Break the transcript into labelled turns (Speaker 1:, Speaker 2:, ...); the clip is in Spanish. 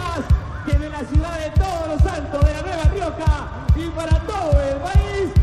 Speaker 1: días que de la ciudad de Todos los Santos de la Nueva Rioja y para todo el país